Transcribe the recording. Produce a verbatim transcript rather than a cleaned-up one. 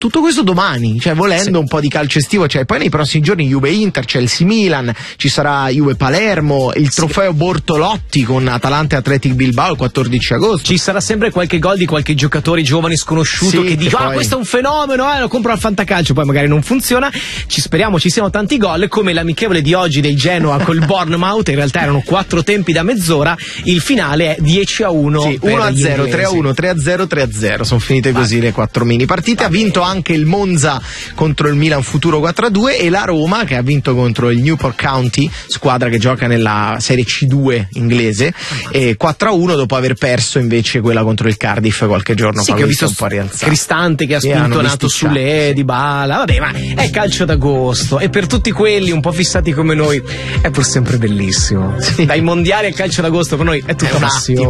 tutto questo domani, cioè volendo sì. un po' di calcio estivo, cioè poi nei prossimi giorni Juve-Inter, Chelsea-Milan, ci sarà Juve-Palermo, il trofeo sì. Bortolotti con Atalanta e Athletic Bilbao il quattordici agosto. Ci sarà sempre qualche gol di qualche giocatore giovane sconosciuto sì, che dice ah poi... questo è un fenomeno, eh, lo compro al fantacalcio, poi magari non funziona. Ci speriamo ci siano tanti gol, come l'amichevole di oggi dei Genoa col Bournemouth, in realtà erano quattro tempi da mezz'ora, il finale è dieci a uno sì, uno a zero, tre a uno, tre a zero, tre a zero, sono finite così le quattro mini partite. Ha vinto anche il Monza contro il Milan Futuro quattro a due e la Roma che ha vinto contro il Newport County, squadra che gioca nella Serie C due inglese, e quattro a uno dopo aver perso invece quella contro il Cardiff qualche giorno sì, fa. Che ho visto un po' rialzato. Cristante che ha sì, spintonato sulle sì. Dybala, vabbè, ma è calcio d'agosto e per tutti quelli un po' fissati come noi è pur sempre bellissimo. Sì. Dai mondiali al calcio d'agosto per noi è tutta passione.